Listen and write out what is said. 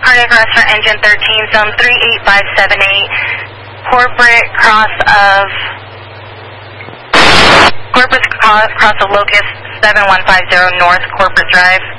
cardiac arrest for engine 13, zone 38578, corporate cross of Locust 7150 North Corporate Drive.